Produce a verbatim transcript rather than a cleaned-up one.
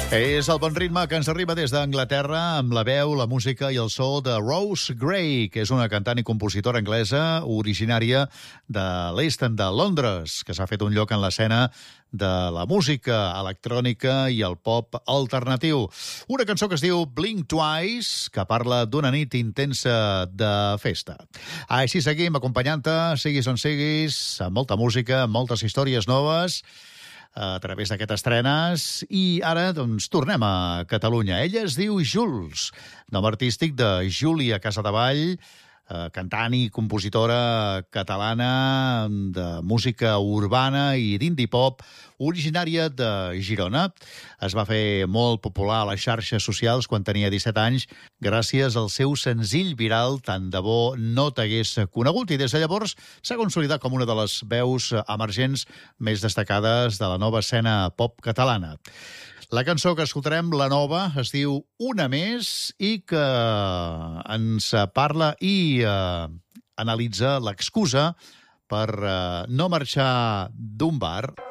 És el bon ritme que ens arriba des d'Anglaterra amb la veu, la música i el so de Rose Gray, que és una cantant i compositora anglesa originària de l'est de Londres, que s'ha fet un lloc en l'escena de la música electrònica i el pop alternatiu. Una cançó que es diu Blink Twice, que parla d'una nit intensa de festa. Així seguim acompanyant-te, siguis on siguis, amb molta música, amb moltes històries noves, a través d'aquestes estrenes, i ara doncs tornem a Catalunya. Ella es diu Jules, nom artístic de Júlia Casadevall, eh, cantant i compositora catalana de música urbana i d'indie pop, originària de Girona. Es va fer molt popular a les xarxes socials quan tenia disset anys, gràcies al seu senzill viral Tant de bo no t'hagués conegut, i des de llavors s'ha consolidat com una de les veus emergents més destacades de la nova escena pop catalana. La cançó que escoltarem, la nova, es diu Una més, i que ens parla i eh, analitza l'excusa per eh, no marxar d'un bar.